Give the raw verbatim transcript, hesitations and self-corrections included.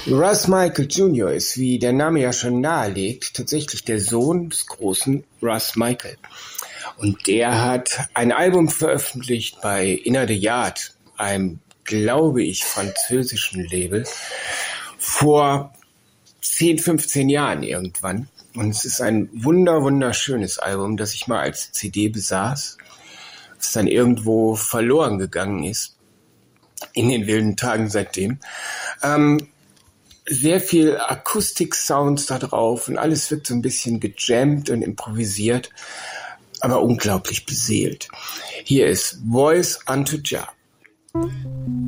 Russ Michael Junior ist, wie der Name ja schon nahelegt, tatsächlich der Sohn des großen Russ Michael. Und der hat ein Album veröffentlicht bei Inner the Yard, einem, glaube ich, französischen Label, vor zehn, fünfzehn Jahren irgendwann. Und es ist ein wunder, wunderschönes Album, das ich mal als C D besaß, das dann irgendwo verloren gegangen ist, in den wilden Tagen seitdem. Ähm, sehr viel Akustik-Sounds da drauf und alles wird so ein bisschen gejammt und improvisiert, aber unglaublich beseelt. Hier ist Voice unto Jah.